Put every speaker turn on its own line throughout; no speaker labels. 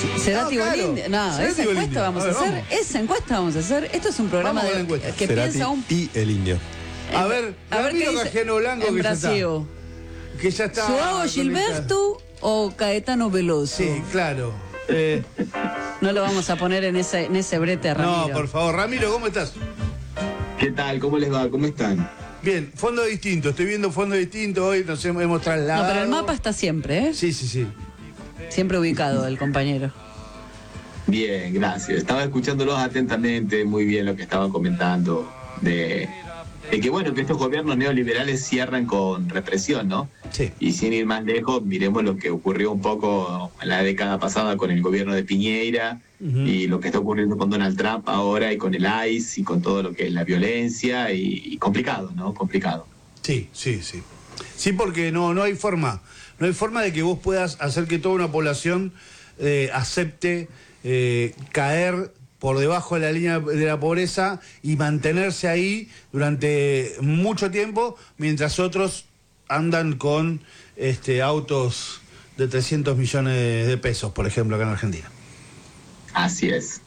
Cerati Bolindi. No,
Cerati
esa
Bolindi.
encuesta vamos a hacer.
Vamos.
Esa encuesta vamos a hacer. Esto es un programa
Vamos con la encuesta.
que
Cerati
piensa un...
y el indio.
A ver
qué dice
Cajeno Blanco
en
que ya está.
Brasil.
Que ya está.
¿Joao Gilberto o Caetano Veloso?
Sí, claro.
No lo vamos a poner en ese brete, Ramiro.
No, por favor. Ramiro, ¿cómo estás?
¿Qué tal? ¿Cómo les va? ¿Cómo están?
Bien, fondo distinto. Estoy viendo fondo distinto hoy. Nos hemos trasladado.
No, pero el mapa está siempre, ¿eh?
Sí, sí, sí.
Siempre ubicado el compañero.
Bien, gracias. Estaba escuchándolos atentamente, muy bien lo que estaban comentando de que bueno, que estos gobiernos neoliberales cierran con represión, ¿no?
Sí.
Y sin ir más lejos, miremos lo que ocurrió un poco en la década pasada con el gobierno de Piñera y lo que está ocurriendo con Donald Trump ahora y con el ICE y con todo lo que es la violencia y complicado, ¿no? Complicado.
Sí, sí, sí. Sí, porque no hay forma. No hay forma de que vos puedas hacer que toda una población acepte caer por debajo de la línea de la pobreza y mantenerse ahí durante mucho tiempo, mientras otros andan con autos de 300 millones de pesos, por ejemplo, acá en Argentina.
Así es.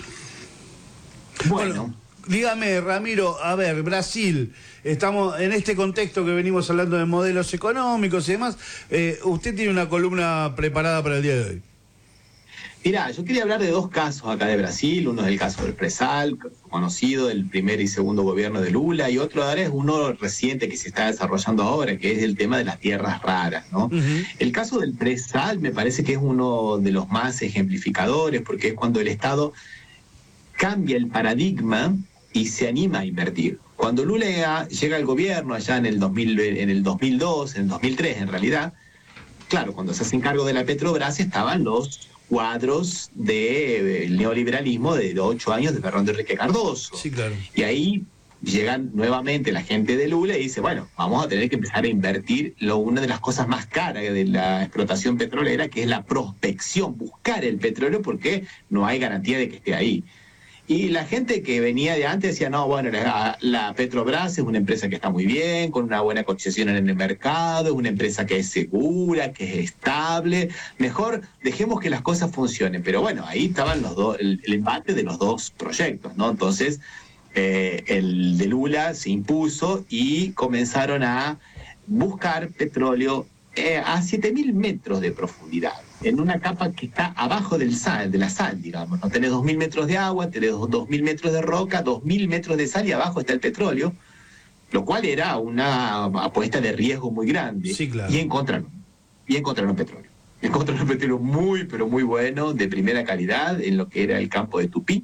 Bueno.
Dígame, Ramiro, a ver, Brasil, estamos en este contexto que venimos hablando de modelos económicos y demás. Usted tiene una columna preparada para el día de hoy.
Mirá, yo quería hablar de dos casos acá de Brasil. Uno es el caso del Presal, conocido, el primer y segundo gobierno de Lula, y otro ahora es uno reciente que se está desarrollando ahora, que es el tema de las tierras raras, ¿no? El caso del Presal me parece que es uno de los más ejemplificadores, porque es cuando el Estado cambia el paradigma y se anima a invertir. Cuando Lula llega al gobierno allá en el 2002, en el 2003 en realidad, claro, cuando se hacen cargo de la Petrobras estaban los cuadros del neoliberalismo de 8 años de Fernando Henrique Cardoso.
Sí, claro.
Y ahí llegan nuevamente la gente de Lula y dice, bueno, vamos a tener que empezar a invertir una de las cosas más caras de la explotación petrolera, que es la prospección, buscar el petróleo porque no hay garantía de que esté ahí. Y la gente que venía de antes decía, no, bueno, la Petrobras es una empresa que está muy bien, con una buena cotización en el mercado, es una empresa que es segura, que es estable, mejor dejemos que las cosas funcionen. Pero bueno, ahí estaban los dos, el embate de los dos proyectos, ¿no? Entonces, el de Lula se impuso y comenzaron a buscar petróleo a 7.000 metros de profundidad, en una capa que está abajo de la sal, digamos. No tenés 2.000 metros de agua, tenés 2.000 metros de roca, 2.000 metros de sal y abajo está el petróleo, lo cual era una apuesta de riesgo muy grande.
Sí, claro.
Y encontraron petróleo. Encontraron petróleo muy, pero muy bueno, de primera calidad, en lo que era el campo de Tupí.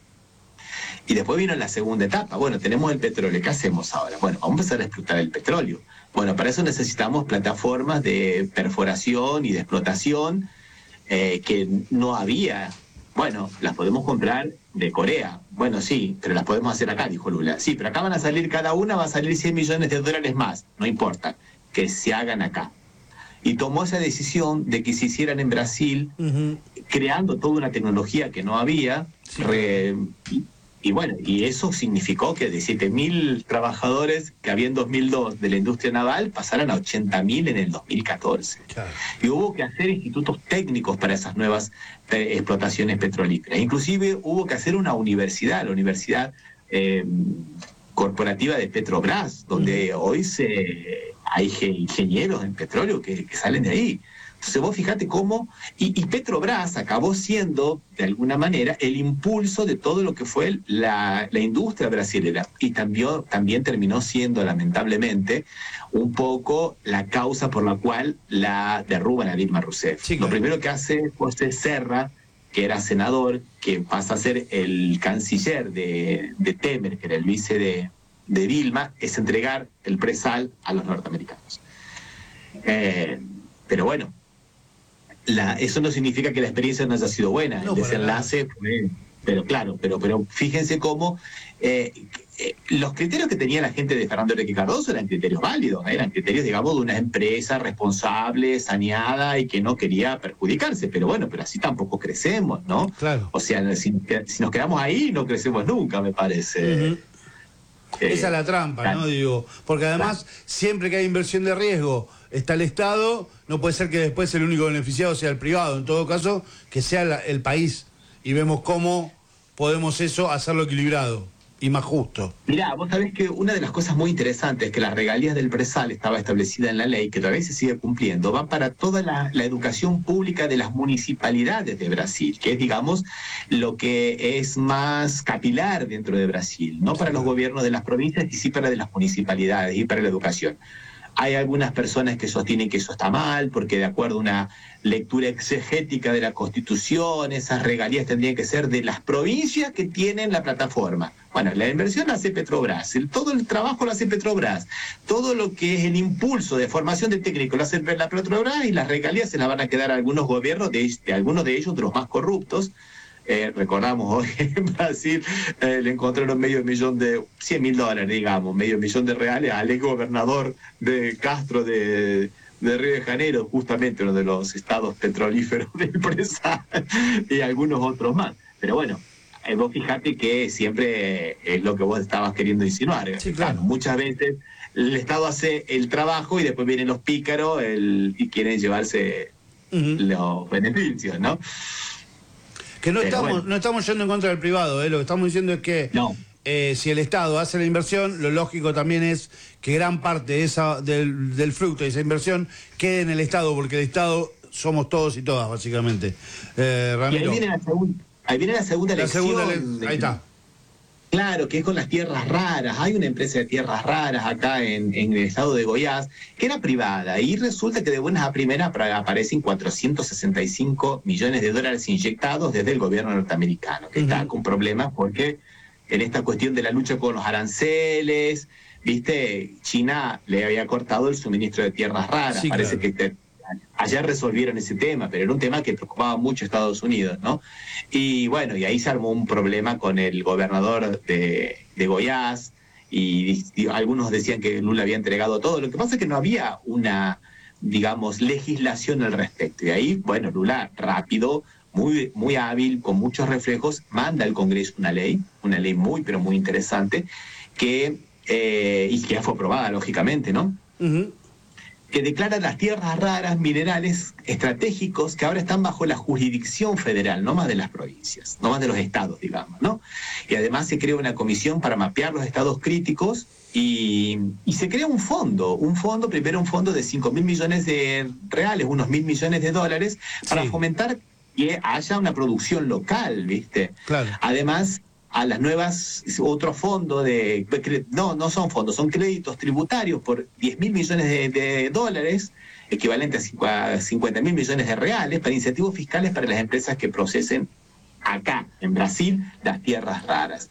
Y después vino la segunda etapa. Bueno, tenemos el petróleo, ¿qué hacemos ahora? Bueno, vamos a empezar a explotar el petróleo. Bueno, para eso necesitamos plataformas de perforación y de explotación que no había. Bueno, las podemos comprar de Corea. Bueno, sí, pero las podemos hacer acá, dijo Lula. Sí, pero acá van a salir, cada una va a salir $100 millones más. No importa, que se hagan acá. Y tomó esa decisión de que se hicieran en Brasil, creando toda una tecnología que no había. Sí. Y bueno, y eso significó que de 7.000 trabajadores que había en 2002 de la industria naval pasaran a 80.000 en el 2014. Claro. Y hubo que hacer institutos técnicos para esas nuevas explotaciones petrolíferas. Inclusive hubo que hacer una universidad, la Universidad Corporativa de Petrobras, donde hoy hay ingenieros en petróleo que salen de ahí. Entonces vos fíjate cómo, y Petrobras acabó siendo, de alguna manera, el impulso de todo lo que fue la industria brasilera, y también terminó siendo, lamentablemente, un poco la causa por la cual la derruban a Dilma Rousseff. Sí, claro. Lo primero que hace José Serra, que era senador, que pasa a ser el canciller de Temer, que era el vice de Dilma, es entregar el presal a los norteamericanos. Pero bueno, eso no significa que la experiencia no haya sido buena. No, el desenlace fue, pero claro, pero fíjense cómo los criterios que tenía la gente de Fernando Henrique Cardoso eran criterios válidos, eran criterios, digamos, de una empresa responsable, saneada y que no quería perjudicarse. Pero bueno, pero así tampoco crecemos, ¿no? Claro. O sea, si nos quedamos ahí, no crecemos nunca, me parece.
Esa es la trampa, ¿no? Digo, porque además, siempre que hay inversión de riesgo, está el Estado no puede ser que después el único beneficiado sea el privado. En todo caso, que sea el país. Y vemos cómo podemos eso hacerlo equilibrado y más justo.
Mirá, vos sabés que una de las cosas muy interesantes es que las regalías del presal estaba establecida en la ley, que todavía se sigue cumpliendo, van para toda la educación pública de las municipalidades de Brasil, que es, digamos, lo que es más capilar dentro de Brasil, no para los gobiernos de las provincias, y sí para de las municipalidades y para la educación. Hay algunas personas que sostienen que eso está mal, porque de acuerdo a una lectura exegética de la Constitución, esas regalías tendrían que ser de las provincias que tienen la plataforma. Bueno, la inversión la hace Petrobras, todo el trabajo lo hace Petrobras, todo lo que es el impulso de formación de técnicos lo hace la Petrobras, y las regalías se las van a quedar a algunos gobiernos, de algunos de ellos, de los más corruptos. Recordamos hoy en Brasil le encontraron $100.000, digamos, $500.000 al ex gobernador de Castro de Río de Janeiro, justamente uno de los estados petrolíferos del presal, y algunos otros más. Pero bueno, vos fijate que siempre es lo que vos estabas queriendo insinuar.
Sí, claro.
Muchas veces el Estado hace el trabajo y después vienen los pícaros y quieren llevarse los beneficios, ¿no?
Que no estamos yendo en contra del privado, lo que estamos diciendo es que si el Estado hace la inversión, lo lógico también es que gran parte de del fruto de esa inversión quede en el Estado, porque el Estado somos todos y todas, básicamente. Ramiro.
Y ahí viene la segunda lección.
Ahí está.
Claro, que es con las tierras raras. Hay una empresa de tierras raras acá en el estado de Goiás, que era privada, y resulta que de buenas a primeras aparecen $465 millones inyectados desde el gobierno norteamericano, que está con problemas porque en esta cuestión de la lucha con los aranceles, viste, China le había cortado el suministro de tierras raras. Sí, parece que ayer resolvieron ese tema, pero era un tema que preocupaba mucho a Estados Unidos, ¿no? Y bueno, y ahí se armó un problema con el gobernador de Goiás, y algunos decían que Lula había entregado todo. Lo que pasa es que no había una, digamos, legislación al respecto. Y ahí, bueno, Lula rápido, muy hábil, con muchos reflejos, manda al Congreso una ley muy, pero muy interesante, y que ya fue aprobada, lógicamente, ¿no? Que declara las tierras raras minerales estratégicos que ahora están bajo la jurisdicción federal, no más de las provincias, no más de los estados, digamos, ¿no? Y además se crea una comisión para mapear los estados críticos, y se crea un fondo, primero un fondo de 5.000 millones de reales, unos 1.000 millones de dólares, para fomentar que haya una producción local, ¿viste? Claro. Además, a las nuevas, otro fondo no son fondos, son créditos tributarios por 10.000 millones de dólares, equivalente a 50.000 millones de reales, para incentivos fiscales para las empresas que procesen acá, en Brasil, las tierras raras.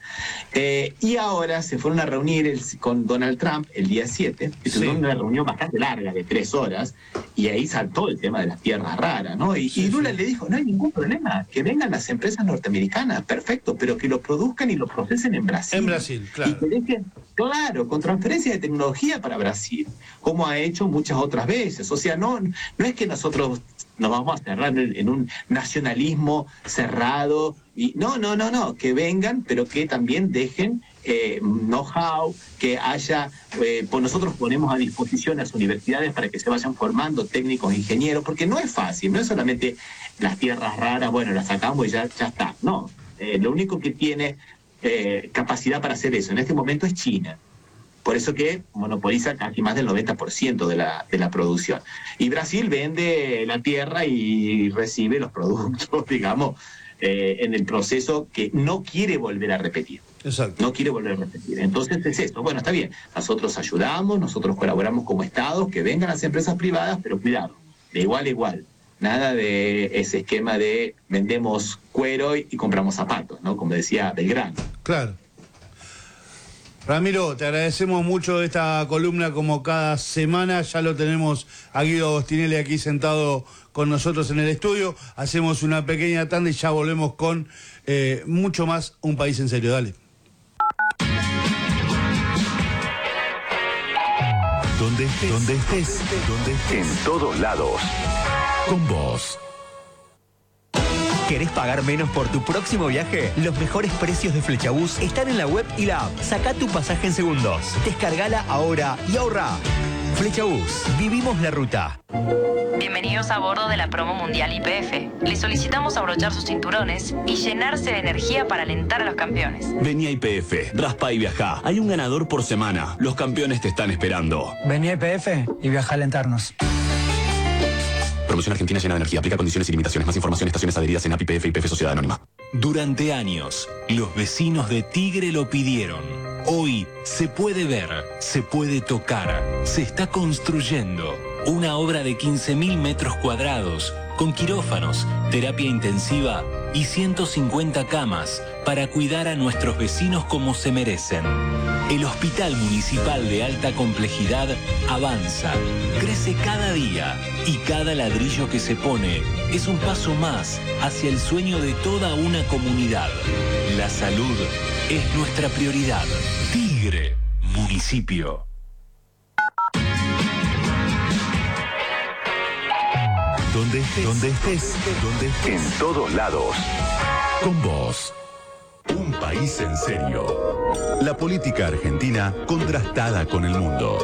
Y ahora se fueron a reunir con Donald Trump el día 7, que fue una reunión bastante larga, de 3 horas, y ahí saltó el tema de las tierras raras, ¿no? Y Lula le dijo, no hay ningún problema, que vengan las empresas norteamericanas, perfecto, pero que lo produzcan y lo procesen en Brasil.
En Brasil, claro.
Y que dejen, claro, con transferencia de tecnología para Brasil, como ha hecho muchas otras veces. O sea, no es que nosotros nos vamos a cerrar en un nacionalismo cerrado, y no, que vengan, pero que también dejen know-how, que haya, pues nosotros ponemos a disposición a las universidades para que se vayan formando técnicos, ingenieros, porque no es fácil, no es solamente las tierras raras, bueno, las sacamos y ya está, no, lo único que tiene capacidad para hacer eso en este momento es China. Por eso que monopoliza casi más del 90% de la producción. Y Brasil vende la tierra y recibe los productos, digamos, en el proceso que no quiere volver a repetir. Exacto. No quiere volver a repetir. Entonces es esto. Bueno, está bien. Nosotros ayudamos, nosotros colaboramos como Estados, que vengan las empresas privadas, pero cuidado, de igual a igual. Nada de ese esquema de vendemos cuero y compramos zapatos, ¿no? Como decía Belgrano.
Claro. Ramiro, te agradecemos mucho esta columna como cada semana. Ya lo tenemos a Guido Agostinelli aquí sentado con nosotros en el estudio. Hacemos una pequeña tanda y ya volvemos con mucho más Un País en Serio. Dale.
Donde estés, en todos lados. Con vos.
¿Querés pagar menos por tu próximo viaje? Los mejores precios de Flechabús están en la web y la app. Sacá tu pasaje en segundos. Descargala ahora y ahorra. Flexabús, vivimos la ruta.
Bienvenidos a bordo de la promo mundial YPF. Les solicitamos abrochar sus cinturones y llenarse de energía para alentar a los campeones.
Vení a YPF, raspa y viajá. Hay un ganador por semana. Los campeones te están esperando.
Vení a YPF y viaja a alentarnos.
Promoción Argentina llena de energía. Aplica condiciones y limitaciones. Más información, estaciones adheridas en API YPF y YPF Sociedad Anónima.
Durante años, los vecinos de Tigre lo pidieron. Hoy se puede ver, se puede tocar, se está construyendo una obra de 15.000 metros cuadrados con quirófanos, terapia intensiva y 150 camas para cuidar a nuestros vecinos como se merecen. El Hospital Municipal de Alta Complejidad avanza, crece cada día y cada ladrillo que se pone es un paso más hacia el sueño de toda una comunidad. La salud es nuestra prioridad. Tigre, municipio.
Donde estés, en todos lados. Con vos. Un país en serio. La política argentina contrastada con el mundo.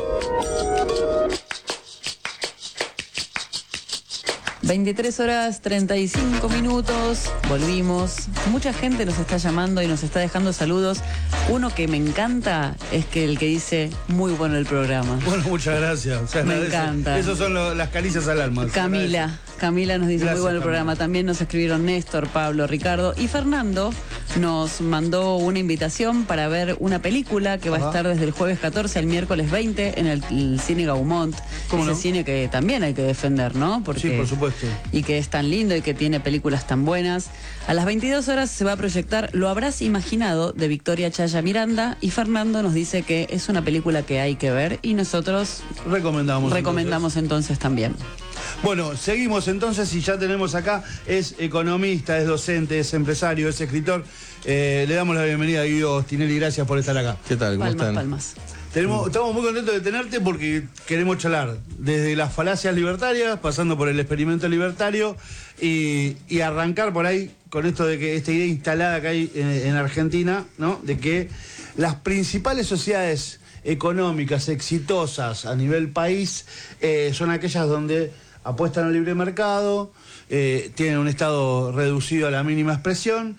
23 horas 35 minutos, volvimos. Mucha gente nos está llamando y nos está dejando saludos. Uno que me encanta es que el que dice, muy bueno el programa.
Bueno, muchas gracias.
Me encanta.
Esos son las caricias al alma.
Camila nos dice,
Gracias,
muy bueno el programa. También nos escribieron Néstor, Pablo, Ricardo y Fernando nos mandó una invitación para ver una película que va a estar desde el jueves 14 al miércoles 20 en el Cine Gaumont. Ese cine que también hay que defender, ¿no? Porque,
sí, por supuesto.
Y que es tan lindo y que tiene películas tan buenas. A las 22 horas se va a proyectar Lo habrás imaginado, de Victoria Chaya Miranda, y Fernando nos dice que es una película que hay que ver y nosotros recomendamos entonces también.
Bueno, seguimos entonces y ya tenemos acá, es economista, es docente, es empresario, es escritor. Le damos la bienvenida a Guido Ostinelli, gracias por estar acá.
¿Qué tal? ¿Cómo están?
Palmas.
Estamos muy contentos de tenerte porque queremos charlar desde las falacias libertarias, pasando por el experimento libertario y arrancar por ahí con esto de que esta idea instalada que hay en Argentina, ¿no? De que las principales sociedades económicas exitosas a nivel país son aquellas donde apuestan al libre mercado, tienen un Estado reducido a la mínima expresión.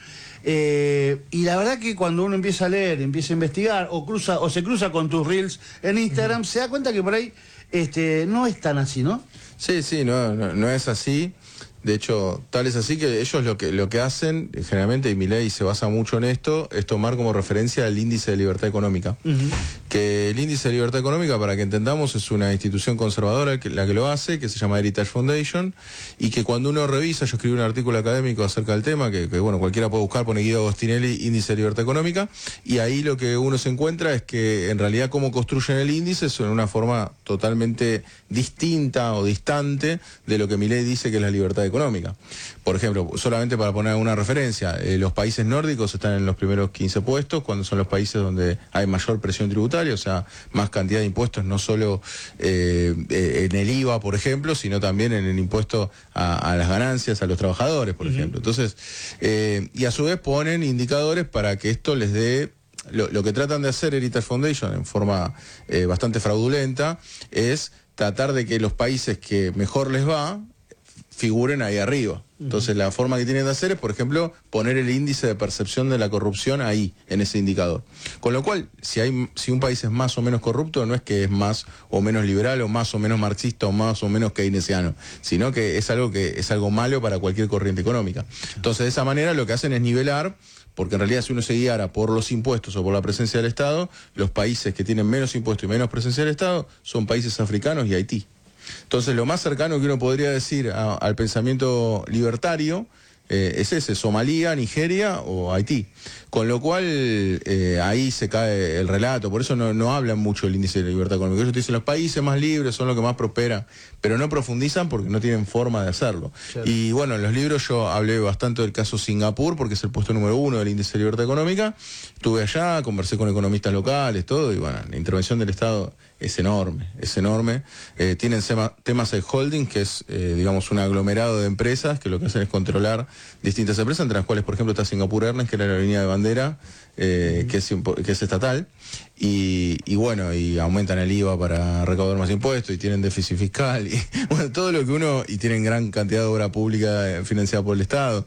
Y la verdad que cuando uno empieza a leer, empieza a investigar o se cruza con tus reels en Instagram, se da cuenta que por ahí no es tan así, ¿no?
Sí, no es así. De hecho, tal es así que ellos lo que hacen, generalmente, y Milei se basa mucho en esto, es tomar como referencia el índice de libertad económica. Que el índice de libertad económica, para que entendamos, es una institución conservadora la que lo hace, que se llama Heritage Foundation, y que cuando uno revisa, yo escribí un artículo académico acerca del tema, que bueno, cualquiera puede buscar, pone Guido Agostinelli, índice de libertad económica, y ahí lo que uno se encuentra es que en realidad cómo construyen el índice es en una forma totalmente distinta o distante de lo que Milei dice que es la libertad económica. Por ejemplo, solamente para poner una referencia, los países nórdicos están en los primeros 15 puestos, cuando son los países donde hay mayor presión tributaria, o sea, más cantidad de impuestos, no solo en el IVA, por ejemplo, sino también en el impuesto a las ganancias, a los trabajadores, por ejemplo. Entonces, y a su vez ponen indicadores para que esto les dé. Lo que tratan de hacer Heritage Foundation en forma bastante fraudulenta es tratar de que los países que mejor les va figuren ahí arriba. Entonces la forma que tienen de hacer es, por ejemplo, poner el índice de percepción de la corrupción ahí, en ese indicador. Con lo cual, si un país es más o menos corrupto, no es que es más o menos liberal, o más o menos marxista, o más o menos keynesiano, sino que es algo malo para cualquier corriente económica. Entonces, de esa manera lo que hacen es nivelar, porque en realidad si uno se guiara por los impuestos o por la presencia del Estado, los países que tienen menos impuestos y menos presencia del Estado son países africanos y Haití. Entonces, lo más cercano que uno podría decir al pensamiento libertario es ese, Somalia, Nigeria o Haití. Con lo cual, ahí se cae el relato. Por eso no hablan mucho del índice de libertad económica. Ellos te dicen los países más libres son los que más prosperan, pero no profundizan porque no tienen forma de hacerlo. Claro. Y bueno, en los libros yo hablé bastante del caso Singapur, porque es el puesto número 1 del índice de libertad económica. Estuve allá, conversé con economistas locales, todo, y bueno, la intervención del Estado es enorme, es enorme. Tienen temas de holding, que es, digamos, un aglomerado de empresas que lo que hacen es controlar distintas empresas, entre las cuales, por ejemplo, está Singapore Airlines, que era la aerolínea de bandera, que es estatal, y bueno, y aumentan el IVA para recaudar más impuestos, y tienen déficit fiscal, y bueno, todo lo que y tienen gran cantidad de obra pública financiada por el Estado.